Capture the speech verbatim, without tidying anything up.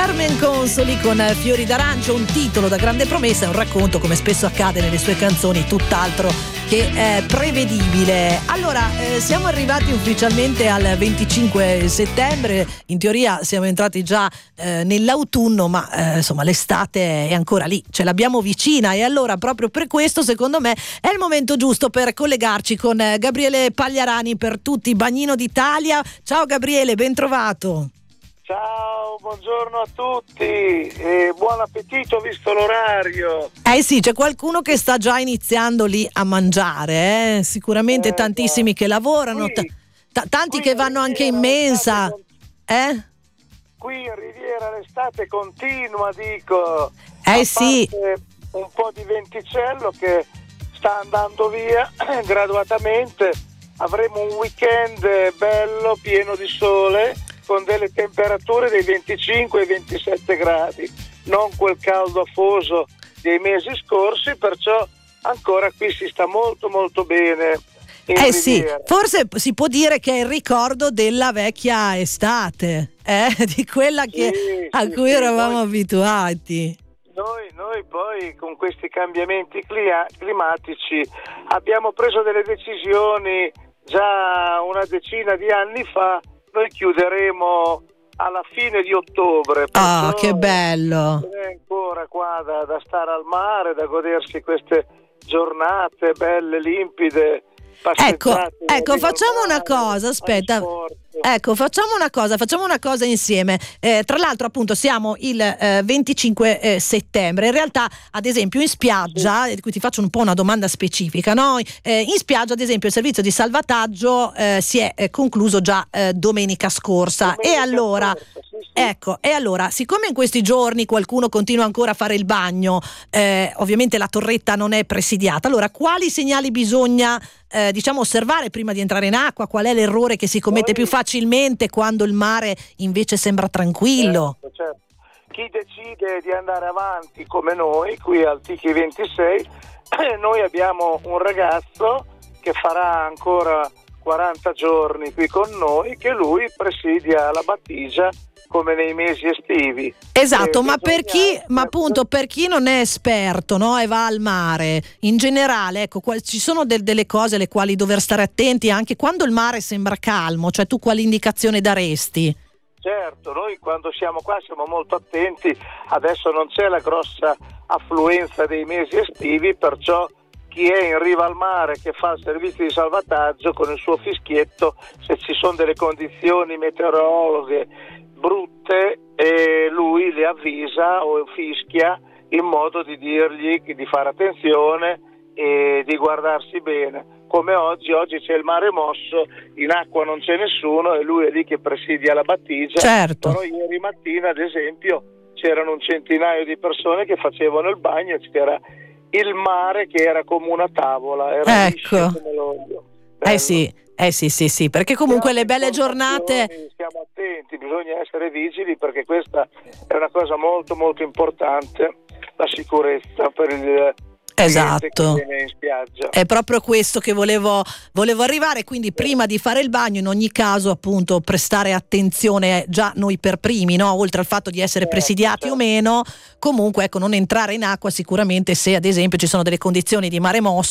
Carmen Consoli con Fiori d'arancio, un titolo da grande promessa e un racconto, come spesso accade nelle sue canzoni, tutt'altro che eh, prevedibile. Allora, eh, siamo arrivati ufficialmente al venticinque settembre, in teoria siamo entrati già eh, nell'autunno, ma eh, insomma l'estate è ancora lì, ce l'abbiamo vicina, e allora proprio per questo secondo me è il momento giusto per collegarci con eh, Gabriele Pagliarani per tutti Bagnino d'Italia. Ciao Gabriele, ben trovato. Ciao, buongiorno a tutti e buon appetito visto l'orario. Eh sì, c'è qualcuno che sta già iniziando lì a mangiare, eh? Sicuramente eh, tantissimi che lavorano, qui, t- tanti qui che vanno anche in mensa. Con... Eh? Qui in Riviera l'estate continua, dico. Eh sì. Un po' di venticello che sta andando via graduatamente. Avremo un weekend bello, pieno di sole, con delle temperature dei venticinque ai ventisette gradi, non quel caldo afoso dei mesi scorsi, perciò ancora qui si sta molto molto bene. In eh Riviera. Sì, forse si può dire che è il ricordo della vecchia estate, eh? Di quella che, sì, a sì, cui sì, eravamo noi, abituati. Noi, noi poi con questi cambiamenti clia- climatici abbiamo preso delle decisioni già una decina di anni fa. Noi chiuderemo alla fine di ottobre. Ah, che bello! È ancora qua da, da stare al mare, da godersi queste giornate belle, limpide. Ecco, ecco, facciamo una cosa, aspetta. Ecco, facciamo una cosa, facciamo una cosa insieme. Eh, tra l'altro, appunto, siamo il eh, venticinque eh, settembre. In realtà, ad esempio, in spiaggia, di cui ti faccio un po' una domanda specifica, no? Eh, in spiaggia, ad esempio, il servizio di salvataggio eh, si è eh, concluso già eh, domenica scorsa. Domenica e allora, scorsa, sì, sì. ecco, e allora, siccome in questi giorni qualcuno continua ancora a fare il bagno, eh, ovviamente la torretta non è presidiata. Allora, quali segnali bisogna Eh, diciamo osservare prima di entrare in acqua? Qual è l'errore che si commette Poi, più facilmente quando il mare invece sembra tranquillo? Certo, certo. Chi decide di andare avanti come noi qui al Tiki ventisei, noi abbiamo un ragazzo che farà ancora quaranta giorni qui con noi, che lui presidia la battigia come nei mesi estivi. Esatto, ma per chi, ma appunto per chi non è esperto, no, e va al mare, in generale, ecco, qual, ci sono del, delle cose alle quali dover stare attenti anche quando il mare sembra calmo, cioè tu quali indicazioni daresti? Certo, noi quando siamo qua siamo molto attenti, adesso non c'è la grossa affluenza dei mesi estivi, perciò chi è in riva al mare che fa il servizio di salvataggio con il suo fischietto, se ci sono delle condizioni meteorologiche brutte, e lui le avvisa o fischia in modo di dirgli di fare attenzione e di guardarsi bene. Come oggi, oggi c'è il mare mosso, in acqua non c'è nessuno e lui è lì che presidia la battigia. Certo. Però ieri mattina, ad esempio, c'erano un centinaio di persone che facevano il bagno e c'era il mare che era come una tavola, era ecco. liscio come l'olio. Eh sì, eh sì, sì, sì, perché comunque Siamo le belle giornate. Stiamo attenti, bisogna essere vigili perché questa è una cosa molto molto importante, la sicurezza per il esatto, che viene in spiaggia. È proprio questo che volevo, volevo arrivare, quindi prima di fare il bagno in ogni caso appunto prestare attenzione già noi per primi, no? Oltre al fatto di essere certo, presidiati certo. o meno, comunque ecco, non entrare in acqua sicuramente se ad esempio ci sono delle condizioni di mare mosso